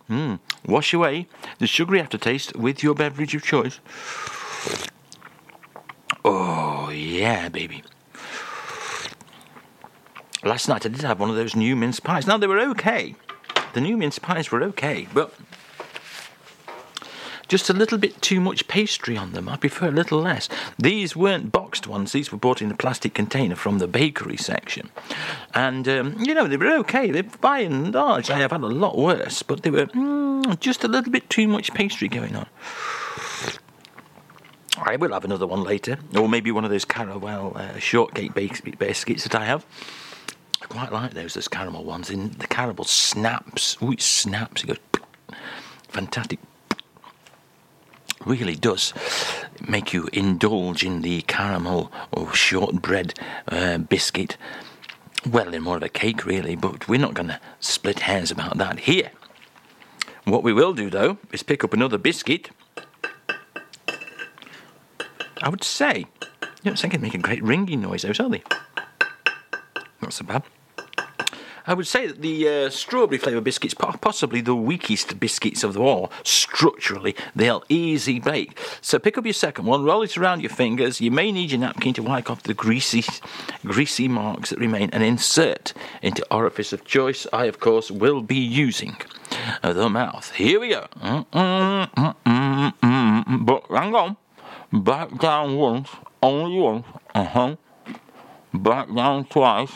Wash away the sugary aftertaste with your beverage of choice. Oh, yeah, baby. Last night I did have one of those new mince pies. Now, they were okay. The new mince pies were okay, but just a little bit too much pastry on them. I prefer a little less. These weren't boxed ones. These were bought in a plastic container from the bakery section. And, they were okay. They, by and large, I have had a lot worse, but they were just a little bit too much pastry going on. I will have another one later, or maybe one of those caramel shortcake biscuits that I have. I quite like those caramel ones. In the caramel snaps. Ooh, it snaps. It goes fantastic. Really does make you indulge in the caramel or shortbread biscuit. Well, they're more of a cake, really, but we're not going to split hairs about that here. What we will do, though, is pick up another biscuit. I would say, they can make a great ringing noise, those, are they? Not so bad. I would say that the strawberry flavour biscuits are possibly the weakest biscuits of them all. Structurally, they'll easy bake. So pick up your second one, roll it around your fingers. You may need your napkin to wipe off the greasy marks that remain and insert into orifice of choice. I, of course, will be using the mouth. Here we go. But hang on. Back down once, only once. Back down twice.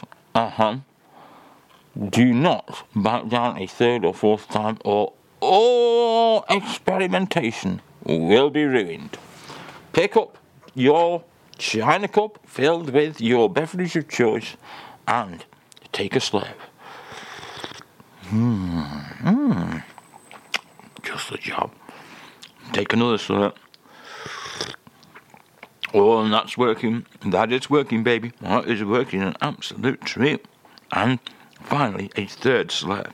Do not back down a third or fourth time, or all experimentation will be ruined. Pick up your china cup filled with your beverage of choice and take a slurp. Just the job. Take another slurp. Oh, and that's working. That is working, baby. That is working, an absolute treat. And finally, a third slurp.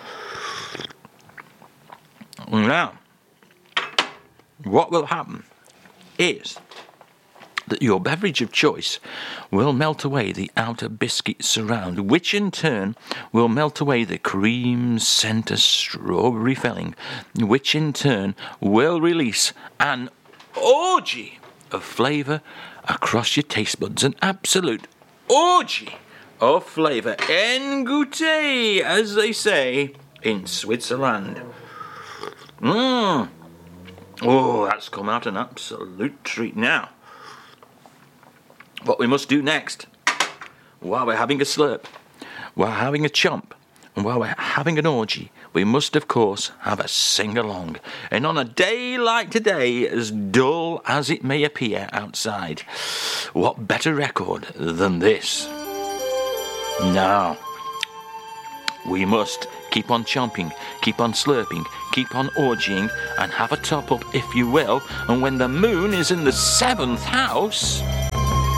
Now, what will happen is that your beverage of choice will melt away the outer biscuit surround, which in turn will melt away the cream centre strawberry filling, which in turn will release an orgy of flavour across your taste buds, an absolute orgy of flavour, en goûter, as they say in Switzerland. Oh, that's come out an absolute treat. Now, what we must do next, while we're having a slurp, while having a chomp, and while we're having an orgy, we must, of course, have a sing-along. And on a day like today, as dull as it may appear outside, what better record than this? Now, we must keep on chomping, keep on slurping, keep on orgying, and have a top-up, if you will. And when the moon is in the 7th house,